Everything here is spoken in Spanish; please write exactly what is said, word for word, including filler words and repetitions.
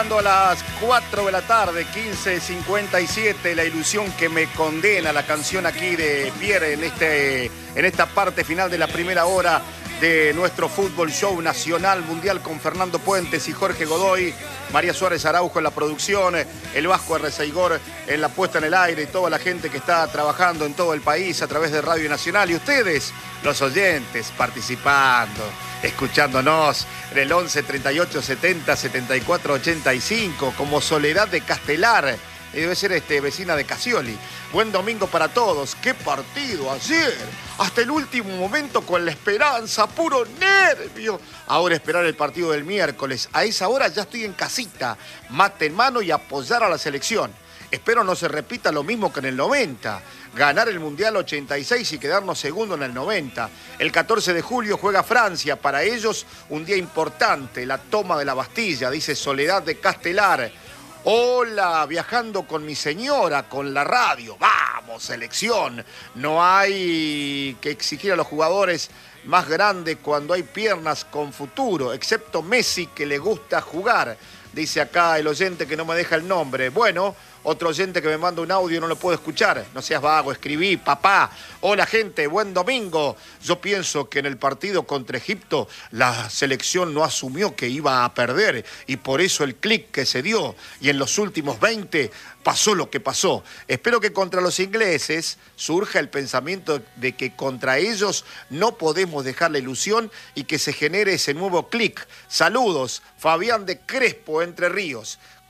A las cuatro de la tarde, quince cincuenta y siete, la ilusión que me condena, la canción aquí de Pierre en, este, en esta parte final de la primera hora de nuestro fútbol show nacional mundial con Fernando Puentes y Jorge Godoy, María Suárez Araujo en la producción, el Vasco Erreceigor en la puesta en el aire y toda la gente que está trabajando en todo el país a través de Radio Nacional y ustedes, los oyentes, participando, escuchándonos en el once, treinta y ocho, setenta, setenta y cuatro, ochenta y cinco, como Soledad de Castelar, debe ser este, vecina de Casioli. Buen domingo para todos. ¡Qué partido ayer! Hasta el último momento con la esperanza, puro nervio. Ahora esperar el partido del miércoles. A esa hora ya estoy en casita, mate en mano y apoyar a la selección. Espero no se repita lo mismo que en el noventa. Ganar el Mundial ochenta y seis y quedarnos segundo en el noventa. El catorce de julio juega Francia. Para ellos un día importante, la toma de la Bastilla, dice Soledad de Castelar. Hola, viajando con mi señora, con la radio. Vamos, selección. No hay que exigir a los jugadores más grandes cuando hay piernas con futuro, excepto Messi, que le gusta jugar. Dice acá el oyente que no me deja el nombre. Bueno, otro oyente que me manda un audio no lo puedo escuchar. No seas vago, escribí, papá. Hola, gente, buen domingo. Yo pienso que en el partido contra Egipto la selección no asumió que iba a perder y por eso el clic que se dio. Y en los últimos veinte pasó lo que pasó. Espero que contra los ingleses surja el pensamiento de que contra ellos no podemos dejar la ilusión y que se genere ese nuevo clic. Saludos, Fabián de Crespo, Entre Ríos.